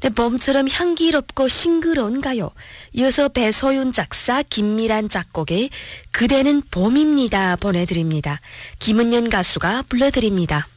네, 봄처럼 향기롭고 싱그러운 가요. 이어서 배소윤 작사, 김미란 작곡의 그대는 봄입니다 보내드립니다. 김은연 가수가 불러드립니다.